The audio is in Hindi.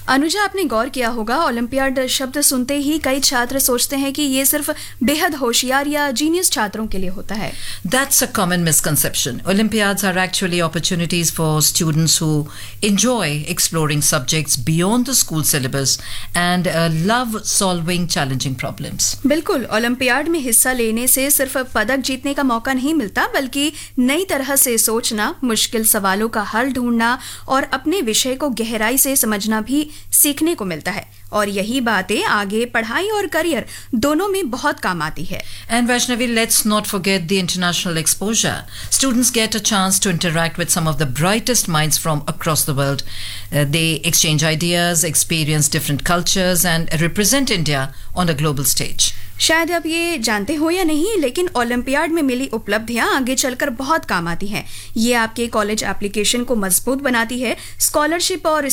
अनुजा, आपने गौर किया होगा, ओलंपियाड शब्द सुनते ही कई छात्र सोचते हैं कि ये सिर्फ बेहद होशियार या जीनियस छात्रों के लिए होता है। That's a common misconception. Olympiads are actually opportunities for students who enjoy exploring subjects beyond the school syllabus and love solving challenging problems. बिल्कुल, ओलंपियाड में हिस्सा लेने से सिर्फ पदक जीतने का मौका नहीं मिलता, बल्कि नई तरह से सोचना, मुश्किल सवालों का हल ढूंढना और अपने विषय को गहराई से समझना भी सीखने को मिलता है। और यही बातें आगे पढ़ाई और करियर दोनों में बहुत काम आती है। And Vaishnavi, let's not forget the international exposure. Students get a chance to interact with some of the brightest minds from across the world. They exchange ideas, experience different cultures, and represent India on a global stage. शायद आप ये जानते हो या नहीं, लेकिन ओलंपियाड में मिली उपलब्धियां आगे चलकर बहुत काम आती हैं। ये आपके कॉलेज एप्लीकेशन को मजबूत बनाती है, स्कॉलरशिप और